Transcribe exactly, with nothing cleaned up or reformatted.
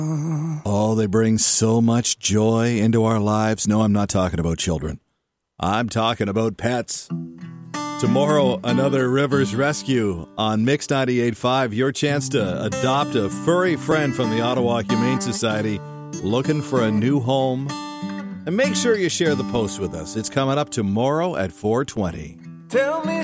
Oh, they bring so much joy into our lives. No, I'm not talking about children. I'm talking about pets. Tomorrow, another Rivers Rescue on Mix ninety-eight point five. Your chance to adopt a furry friend from the Ottawa Humane Society looking for a new home. And make sure you share the post with us. It's coming up tomorrow at four twenty. Tell me